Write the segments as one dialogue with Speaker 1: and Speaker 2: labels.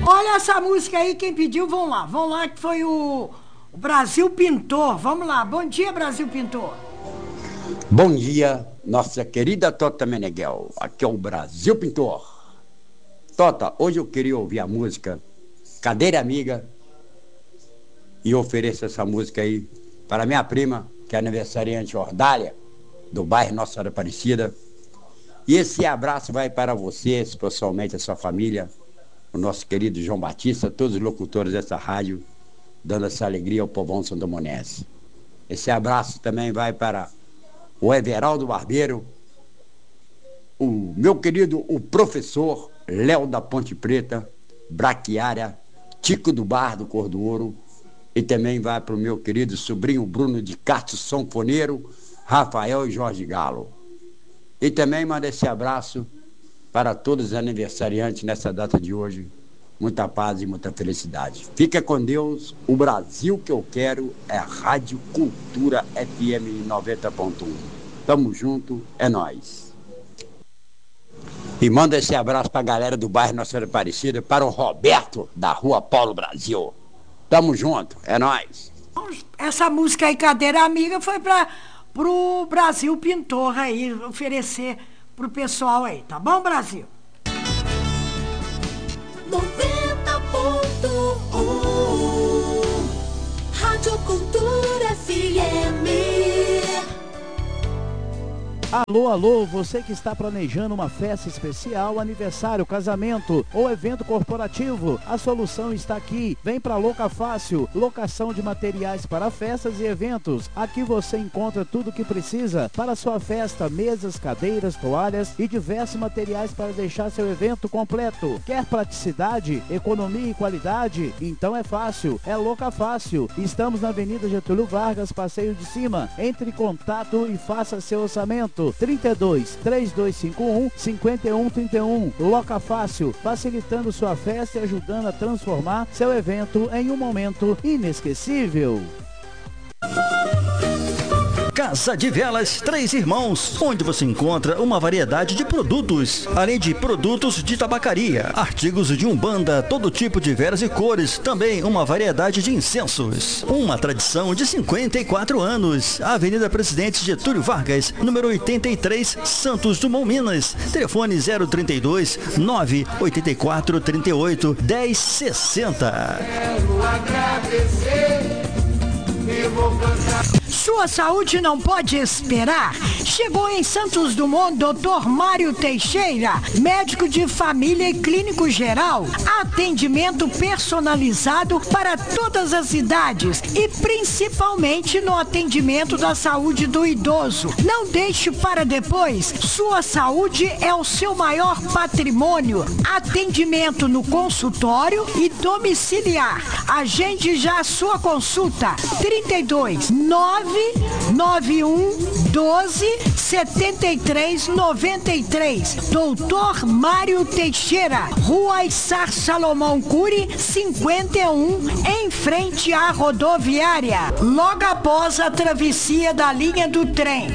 Speaker 1: Olha essa música aí, quem pediu, vamos lá, que foi o Brasil Pintor. Vamos lá, bom dia, Brasil Pintor.
Speaker 2: Bom dia, nossa querida Tota Meneghel. Aqui é o Brasil Pintor. Tota, hoje eu queria ouvir a música Cadeira Amiga e ofereço essa música aí para minha prima, que é aniversariante Ordália, do bairro Nossa Senhora Aparecida. E esse abraço vai para você, especialmente a sua família, o nosso querido João Batista, todos os locutores dessa rádio, dando essa alegria ao povão sandomonense. Esse abraço também vai para o Everaldo Barbeiro, o meu querido, o professor Léo da Ponte Preta, Braquiária, Tico do Bar do Cor do Ouro, e também vai para o meu querido sobrinho Bruno de Castro Sanfoneiro, Rafael e Jorge Galo. E também manda esse abraço para todos os aniversariantes nessa data de hoje. Muita paz e muita felicidade. Fica com Deus. O Brasil que eu quero é a Rádio Cultura FM 90.1. Tamo junto, é nóis. E manda esse abraço para a galera do bairro Nossa Senhora Aparecida, para o Roberto, da Rua Paulo Brasil. Tamo junto, é nóis.
Speaker 1: Essa música aí, Cadeira Amiga, foi pro Brasil Pintor aí, oferecer pro pessoal aí, tá bom, Brasil?
Speaker 3: 90.1 Rádio Cultura FM.
Speaker 4: Alô, alô, você que está planejando uma festa especial, aniversário, casamento ou evento corporativo, a solução está aqui. Vem para Loca Fácil, locação de materiais para festas e eventos. Aqui você encontra tudo o que precisa para sua festa, mesas, cadeiras, toalhas e diversos materiais para deixar seu evento completo. Quer praticidade, economia e qualidade? Então é fácil, é Loca Fácil. Estamos na Avenida Getúlio Vargas, Passeio de Cima. Entre em contato e faça seu orçamento. 32 3251 5131. Loca Fácil, facilitando sua festa e ajudando a transformar seu evento em um momento inesquecível.
Speaker 5: Casa de Velas Três Irmãos, onde você encontra uma variedade de produtos, além de produtos de tabacaria, artigos de umbanda, todo tipo de velas e cores, também uma variedade de incensos. Uma tradição de 54 anos. Avenida Presidente Getúlio Vargas, número 83, Santos Dumont, Minas. Telefone 032 984 38 1060.
Speaker 6: Quero agradecer e vou cantar.
Speaker 1: Sua saúde não pode esperar. Chegou em Santos Dumont Dr. Mário Teixeira, médico de família e clínico geral. Atendimento personalizado para todas as idades e principalmente no atendimento da saúde do idoso. Não deixe para depois. Sua saúde é o seu maior patrimônio. Atendimento no consultório e domiciliar. Agende já a sua consulta. 32 991 12 73 93. Doutor Mário Teixeira, Rua Issar Salomão Cury, 51, em frente à rodoviária, logo após a travessia da linha do trem.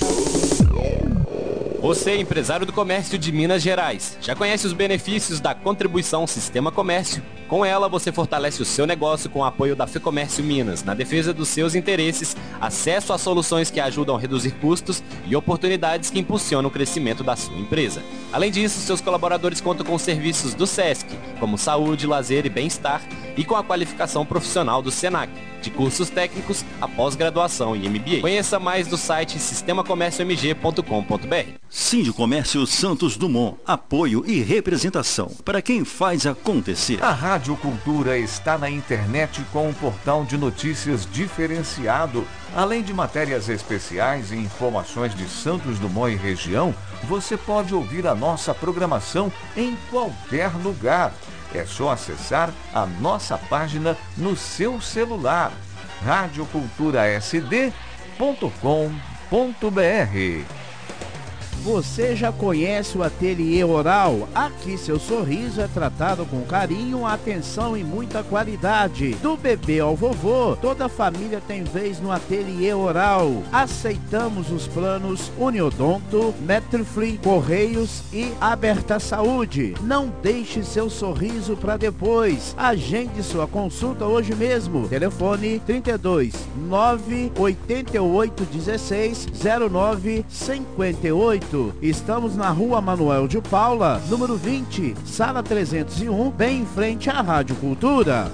Speaker 7: Você, empresário do comércio de Minas Gerais, já conhece os benefícios da contribuição Sistema Comércio? Com ela, você fortalece o seu negócio com o apoio da FEComércio Minas, na defesa dos seus interesses, acesso a soluções que ajudam a reduzir custos e oportunidades que impulsionam o crescimento da sua empresa. Além disso, seus colaboradores contam com serviços do SESC, como saúde, lazer e bem-estar, e com a qualificação profissional do SENAC, de cursos técnicos, a pós-graduação e MBA. Conheça mais do site sistemacomérciomg.com.br.
Speaker 5: Sindicomércio Santos Dumont, apoio e representação para quem faz acontecer.
Speaker 8: A Rádio Cultura está na internet com um portal de notícias diferenciado. Além de matérias especiais e informações de Santos Dumont e região, você pode ouvir a nossa programação em qualquer lugar. É só acessar a nossa página no seu celular, radioculturasd.com.br.
Speaker 4: Você já conhece o Ateliê Oral? Aqui seu sorriso é tratado com carinho, atenção e muita qualidade. Do bebê ao vovô, toda a família tem vez no Ateliê Oral. Aceitamos os planos Uniodonto, Metrofree, Correios e Aberta Saúde. Não deixe seu sorriso para depois. Agende sua consulta hoje mesmo. Telefone 32 988 16 09 58. Estamos na Rua Manuel de Paula, número 20, sala 301, bem em frente à Rádio Cultura.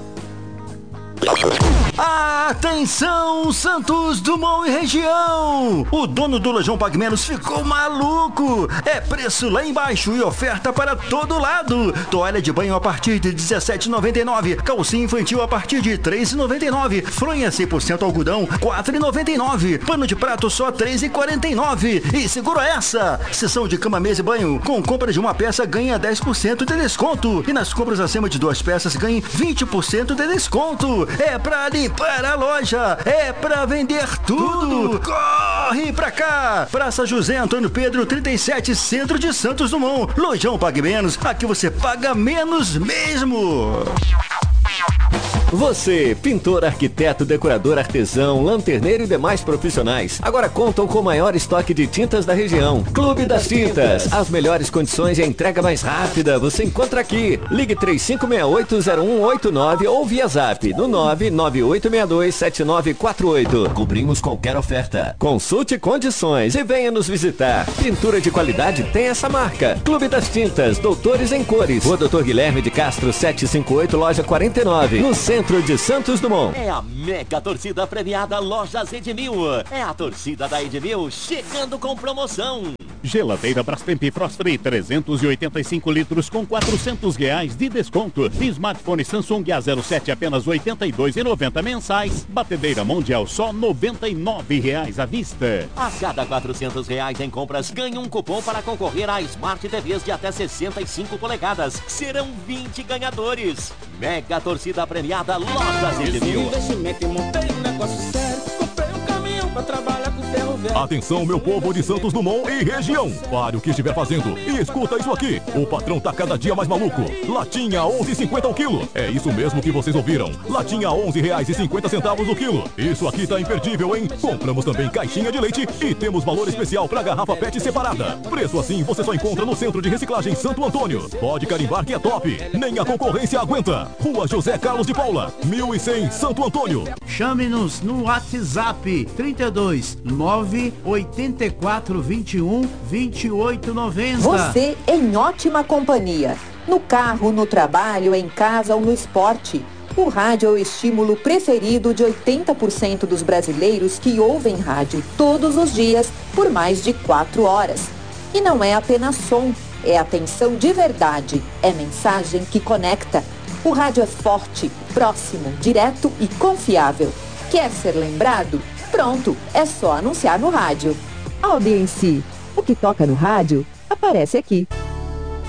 Speaker 5: Atenção, Santos Dumont e região! O dono do Lojão Pague Menos ficou maluco! É preço lá embaixo e oferta para todo lado. Toalha de banho a partir de R$ 17,99. Calcinha infantil a partir de R$ 3,99. Fronha 100% algodão, R$ 4,99. Pano de prato só R$ 3,49. E segura essa! Sessão de cama, mesa e banho. Com compra de uma peça ganha 10% de desconto. E nas compras acima de 2 peças ganhe 20% de desconto. É pra limpar a loja, é pra vender tudo. Corre pra cá! Praça José Antônio Pedro 37, centro de Santos Dumont. Lojão Pague Menos, aqui você paga menos mesmo.
Speaker 9: Você, pintor, arquiteto, decorador, artesão, lanterneiro e demais profissionais, agora contam com o maior estoque de tintas da região. Clube das Tintas. As melhores condições e a entrega mais rápida você encontra aqui. Ligue 3568-0189 ou via zap no 998627948. Cobrimos qualquer oferta. Consulte condições e venha nos visitar. Pintura de qualidade tem essa marca. Clube das Tintas, Doutores em Cores. Rua Doutor Guilherme de Castro 758, loja 49, no centro de Santos Dumont.
Speaker 10: É a mega torcida premiada Lojas Edmil. É a torcida da Edmil chegando com promoção.
Speaker 11: Geladeira Brastemp Frost Free 385 litros com R$400 de desconto. Smartphone Samsung A07 apenas R$ 82,90 mensais. Batedeira Mundial só R$ 99,00 à vista.
Speaker 10: A cada R$400 em compras ganhe um cupom para concorrer a Smart TVs de até 65 polegadas. Serão 20 ganhadores. Mega torcida premiada Lojas Edmil.
Speaker 12: Investimento e montei um negócio sério. Comprei um caminhão para trabalhar com ferro velho.
Speaker 13: Atenção, meu povo de Santos Dumont e região. Pare o que estiver fazendo e escuta isso aqui. O patrão tá cada dia mais maluco. Latinha 11,50 o quilo. É isso mesmo que vocês ouviram. Latinha R$11,50 o quilo. Isso aqui tá imperdível, hein? Compramos também caixinha de leite e temos valor especial pra garrafa PET separada. Preço assim você só encontra no Centro de Reciclagem Santo Antônio. Pode carimbar que é top. Nem a concorrência aguenta. Rua José Carlos de Paula, 1100 Santo Antônio.
Speaker 4: Chame-nos no WhatsApp 32 984 21 2890.
Speaker 14: Você em ótima companhia. No carro, no trabalho, em casa ou no esporte. O rádio é o estímulo preferido de 80% dos brasileiros que ouvem rádio todos os dias por mais de 4 horas. E não é apenas som, é atenção de verdade, é mensagem que conecta. O rádio é forte, próximo, direto e confiável. Quer ser lembrado? Pronto, é só anunciar no rádio. Audiência, o que toca no rádio aparece aqui.